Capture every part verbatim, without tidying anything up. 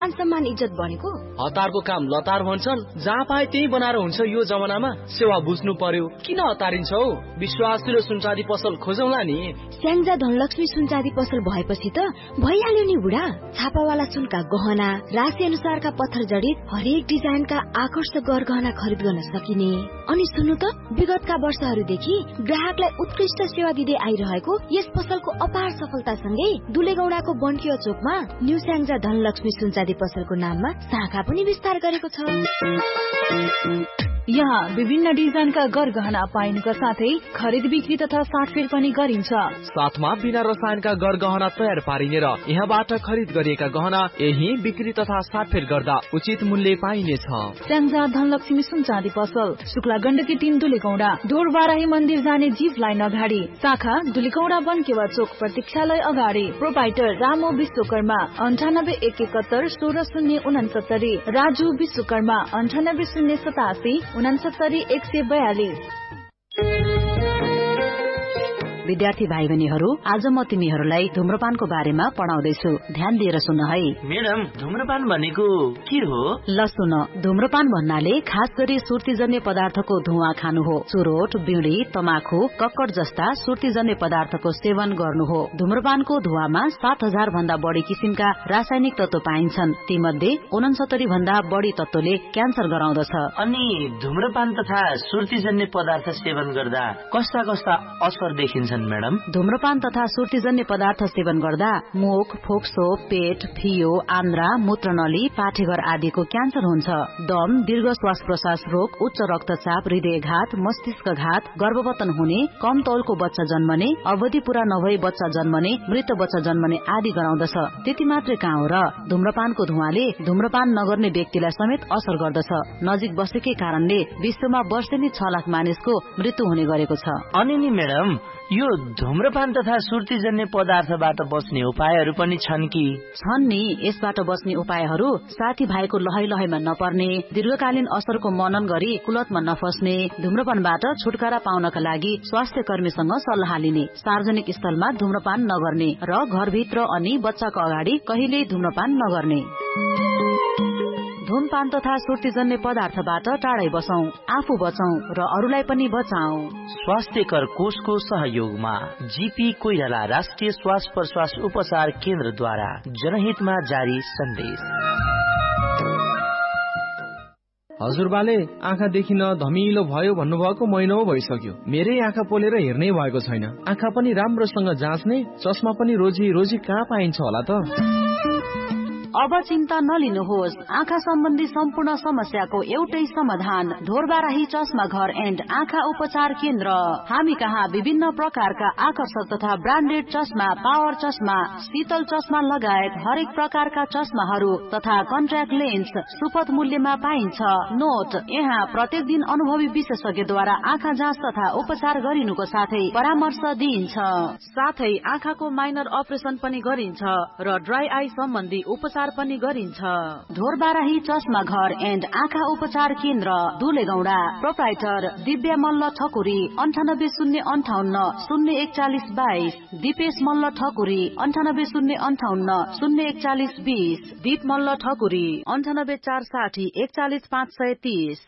मान सम्मान इज्जत बनेको। हतारको काम लतार भन्छन्, जहाँ पाए त्यही बनाएर हुन्छ यो जमानामा। सेवा बुझ्नु पर्यो, किन हतारिन्छौ? विश्वासिलो सुनचाँदी पसल खोजौला नि। स्याङ्जा धनलक्ष्मी सुनचाँदी पसल भएपछि त भइहाल्यो नि बुढा। छापावाला सुनका गहना, राशि अनुसारका पत्थर जडित हरेक डिजाइनका आकर्षक गरगहना खरिद गर्न सकिने। अनि सुन्नु त, विगतका वर्षहरूदेखि ग्राहकलाई उत्कृष्ट सेवा दिँदै आइरहेको यस पसलको अपार सफलतासँगै दुलेगौडाको बन्किया चोकमा न्यू स्याङ्जा धनलक्ष्मी सुनचाँदी पसलको नाममा शाखा पनि विस्तार गरेको छ। यहाँ विभिन्न डिजाइनका गरगहना पाइनुका साथै खरिद बिक्री तथा साटफेर पनि गरिन्छ। साथमा बिना रसायनका गरगहना तयार पारिने र यहाँबाट खरिद गरिएका गहना यही बिक्री तथा साटफेर गर्दा उचित मूल्य पाइनेछ। स्याङ्जा धनलक्ष्मी सुनचाँदी पसल, शुक्ला गण्डकी तीन दुलेगौडा, डोरबाराही मन्दिर जाने जीप लाइन अगाडि, शाखा दुलेगौडा बन्केवा चोक प्रतीक्षालय अगाडि। प्रोपाइटर रामो विश्वकर्मा, अन्ठानब्बे एक एकहत्तर सोह्र शून्य उनासत्तरी। राजु विश्वकर्मा, अन्ठानब्बे शून्य सतासी उनासत्तरी एक सय बयालिस। विद्यार्थी भाइ बहिनीहरू, आज म तिमीहरूलाई धूम्रपानको बारेमा पढाउँदैछु। ध्यान दिएर सुन है। म्याडम, धूम्रपान भनेको के हो? ल सुन, धूम्रपान भन्नाले खास गरी सुर्तीजन्य पदार्थको धुवा खानु हो। चुरोट, बिडी, तमाखु, कक्कड जस्ता सुर्तीजन्य पदार्थको सेवन गर्नु हो। धूम्रपानको धुवामा सात हजार भन्दा बढी किसिमका रासायनिक तत्व पाइन्छन्। तीमध्ये उनसत्तरी भन्दा बढी तत्वले क्यान्सर गराउँदछ। अनि धूम्रपान तथा सुर्तीजन्य पदार्थ सेवन गर्दा कस्ता कस्ता असर देखिन्छ मैडम? धूम्रपान तथा सुर्तीजन्य पदार्थ सेवन गर्दा मुख, फोक्सो, पेट, फियो, आन्द्रा, मूत्रनली, पाठेघर आदिको क्यान्सर हुन्छ। दम, दीर्घ श्वास प्रश्वास रोग, उच्च रक्तचाप, हृदयघात, मस्तिष्कघात, गर्भवतन हुने, कम तौलको बच्चा जन्मने, अवधि पूरा नभई बच्चा जन्मने, मृत बच्चा जन्मने आदि गराउँदछ। त्यति मात्रै कहाँ हो र, धूम्रपानको धुवाले धूम्रपान नगर्ने व्यक्तिलाई समेत असर गर्दछ। नजिक बसेकै कारणले विश्वमा वर्षेनी छ लाख मानिसको मृत्यु हुने गरेको छ। अनि नि मैडम, यो धूम्रपान तथा सुर्तीजन्य पदार्थबाट बच्ने उपायहरू पनि छन् कि? छन् नि। यसबाट बच्ने उपायहरू साथी भाइको लहै लहैमा नपर्ने, दीर्घकालीन असरको मनन गरी कुलतमा नफस्ने, धूम्रपानबाट छुटकारा पाउनका लागि स्वास्थ्य कर्मीसँग सल्लाह लिने, सार्वजनिक स्थलमा धूम्रपान नगर्ने र घरभित्र अनि बच्चाको अगाडि कहिल्यै धूम्रपान नगर्ने। धूमपान तथा सुर्तीजन्य पदार्थबाट टाढै बसौं, आफू बचौं र अरूलाई पनि बचाऊ। स्वास्थ्यकर कोषको सहयोगमा जीपी कोइराला राष्ट्रिय श्वास प्रश्वास उपचार केन्द्रद्वारा जनहितमा जारी सन्देश। हजुरबाले आँखा देखिन धमिलो भयो भन्नुभएको महिनौ भइसक्यो। मेरै आँखा पोलेर हेर्नै भएको छैन। आँखा पनि राम्रोसँग जाँच्ने, चस्मा पनि रोजी रोजी कहाँ पाइन्छ होला त? अब चिन्ता नलिनुहोस्। आँखा सम्बन्धी सम्पूर्ण समस्याको एउटै समाधान, ढोरबाराही चस्मा घर एन्ड आँखा उपचार केन्द्र। हामी कहाँ विभिन्न प्रकारका आकर्षक तथा ब्रान्डेड चस्मा, पावर चस्मा, शीतल चस्मा लगायत हरेक प्रकारका चस्माहरू तथा कन्ट्याक्ट लेन्स सुपथ मूल्यमा पाइन्छ। नोट, यहाँ प्रत्येक दिन अनुभवी विशेषज्ञद्वारा आँखा जाँच तथा उपचार गरिनुको साथै परामर्श दिइन्छ। साथै आँखाको माइनर अपरेसन पनि गरिन्छ र ड्राई आई सम्बन्धी उपचार पनि गरिन्छ। ढोरबाराही चस्मा घर एन्ड आँखा उपचार केन्द्र, दुलेगौडा। प्रोप्राइटर दिव्या मल्ल ठकुरी, अन्ठानब्बे शून्य अन्ठाउन्न शून्य एकचालिस बाइस। दिपेश मल्ल ठकुरी, अन्ठानब्बे शून्य अन्ठाउन्न शून्य एकचालिस बीस। दीप मल्ल ठकुरी, अन्ठानब्बे चार साठी एकचालिस पाँच सय तीस।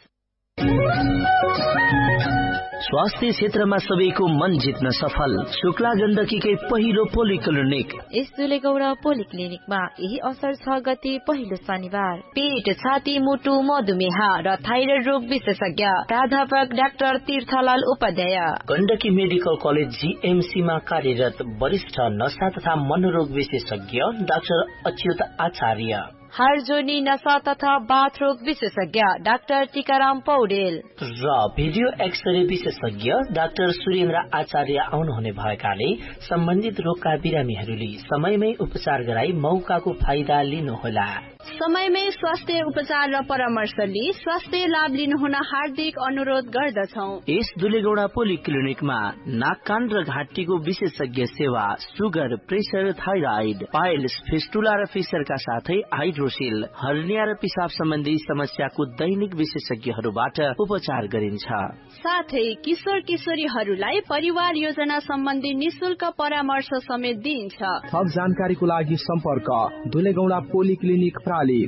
स्वास्थ्य क्षेत्रमा सबैको मन जित्न सफल शुक्ला गण्डकीकै पहिलो पोलिक्लिनिक। यस दुलेगौडा पोलिक्लिनिकमा यही असर छ गते पहिलो शनिबार पेट, छाती, मुटु, मधुमेह र थाइरोइड रोग विशेषज्ञ प्राध्यापक doctor तीर्थलाल Upadhyay. Gandaki medical college GMC मा कार्यरत वरिष्ठ नशा तथा मनोरोग विशेषज्ञ डाक्टर अच्युत आचार्य। हार्जोनी नशा तथा बाथरोग विशेषज्ञ डाक्टर टीकाराम पौडेल र भिडियो एक्सरे विशेषज्ञ डाक्टर सुरेन्द्र आचार्य आउनुहुने भएकाले सम्बन्धित रोगका बिरामीहरूले समयमै उपचार गराई मौकाको फाइदा लिनुहोला। समयमै स्वास्थ्य उपचार र परामर्श लिई स्वास्थ्य लाभ लिनुहुन हार्दिक अनुरोध गर्दछौं। यस दुलेगौडा पोलिक्लिनिकमा नाक कान र घाँटीको विशेषज्ञ सेवा, sugar, pressure, thyroid, piles, fistula र फिसरका साथै हाइड्रोसिल, हर्निया र पिसाब सम्बन्धी समस्याको दैनिक विशेषज्ञहरूबाट उपचार गरिन्छ। साथै किशोर किशोरीहरूलाई परिवार योजना सम्बन्धी निशुल्क परामर्श समेत दिइन्छ। थप जानकारीको लागि सम्पर्क दुलेगौडा पोलिक्लिनिक प्राली